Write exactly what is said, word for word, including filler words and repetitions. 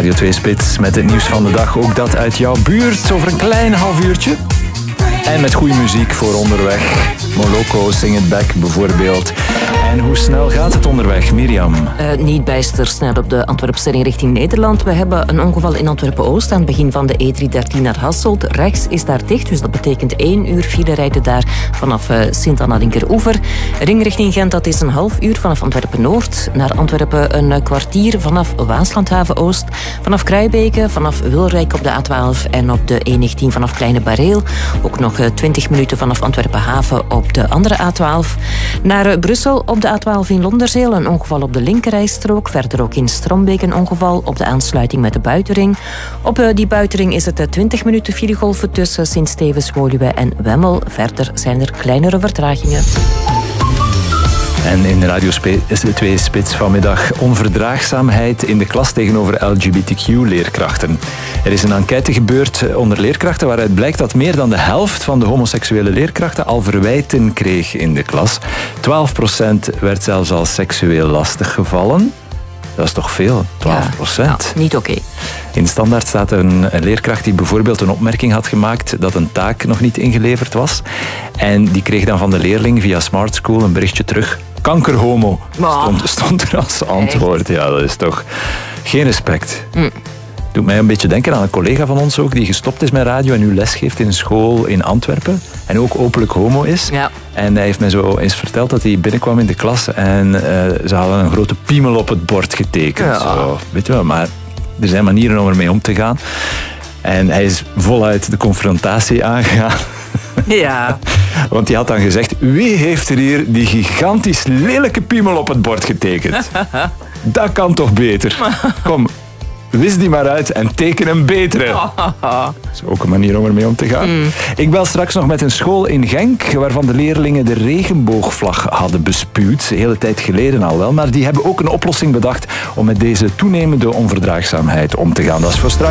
Radio twee Spits met het nieuws van de dag. Ook dat uit jouw buurt over een klein half uurtje. En met goede muziek voor onderweg. Moloko, Sing It Back bijvoorbeeld. En hoe snel gaat het onderweg, Mirjam? Uh, niet bijster snel op de Antwerpse ring richting Nederland. We hebben een ongeval in Antwerpen-Oost aan het begin van de E driehonderddertien naar Hasselt. Rechts is daar dicht, dus dat betekent één uur file rijden daar vanaf uh, Sint-Anna-Linkeroever. Ring richting Gent, dat is een half uur vanaf Antwerpen-Noord. Naar Antwerpen een kwartier vanaf Waaslandhaven-Oost. Vanaf Kruibeke, vanaf Wilrijk op de A twaalf en op de E negentien vanaf Kleine Bareel. Ook nog uh, twintig minuten vanaf Antwerpen-Haven op de andere A twaalf. Naar uh, Brussel op de A twaalf in Londerzeel, een ongeval op de linkerrijstrook. Verder ook in Strombeek een ongeval op de aansluiting met de buitenring. Op uh, die buitenring is het uh, twintig minuten filegolven tussen Sint-Stevens, Woluwe en Wemmel. Verder zijn er kleinere vertragingen. En in Radio twee Spits vanmiddag onverdraagzaamheid in de klas tegenover L G B T Q-leerkrachten. Er is een enquête gebeurd onder leerkrachten waaruit blijkt dat meer dan de helft van de homoseksuele leerkrachten al verwijten kreeg in de klas. twaalf procent werd zelfs al seksueel lastiggevallen. Dat is toch veel, twaalf procent. Ja, niet oké. Okay. In Standaard staat een, een leerkracht die bijvoorbeeld een opmerking had gemaakt dat een taak nog niet ingeleverd was. En die kreeg dan van de leerling via Smart School een berichtje terug. Kankerhomo stond, stond er als antwoord. Ja, dat is toch geen respect. Mm. Doet mij een beetje denken aan een collega van ons ook, die gestopt is met radio en nu lesgeeft in een school in Antwerpen. En ook openlijk homo is. Ja. En hij heeft mij zo eens verteld dat hij binnenkwam in de klas en uh, ze hadden een grote piemel op het bord getekend. Ja. Zo, weet je wel, maar er zijn manieren om ermee om te gaan. En hij is voluit de confrontatie aangegaan. Ja. Want hij had dan gezegd, wie heeft er hier die gigantisch lelijke piemel op het bord getekend? Dat kan toch beter? Kom, wis die maar uit en teken een betere. Dat is ook een manier om ermee om te gaan. Mm. Ik bel straks nog met een school in Genk, waarvan de leerlingen de regenboogvlag hadden bespuwd. De hele tijd geleden al wel. Maar die hebben ook een oplossing bedacht om met deze toenemende onverdraagzaamheid om te gaan. Dat is voor straks.